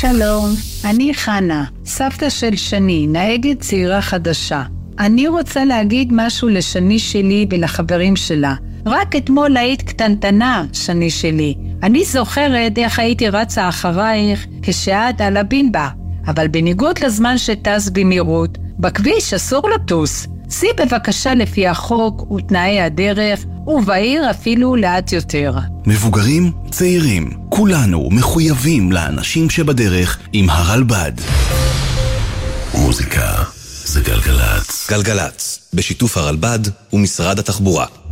שלום, אני חנה, סבתא של שני, נהגת צעירה חדשה. אני רוצה להגיד משהו לשני שלי ולחברים שלה. רק אתמול היית קטנטנה, שני שלי. אני זוכרת איך הייתי רצה אחרייך כשאת על הבינבה. אבל בניגוד לזמן שטס במהירות, בכביש אסור לטוס. סי בבקשה לפי החוק ותנאי הדרך, ובעיר אפילו לאט יותר. מבוגרים, צעירים, כולנו מחויבים לאנשים שבדרך עם הרלב"ד. מוזיקה זה גלגלץ. גלגלץ, בשיתוף הרלב"ד ומשרד התחבורה.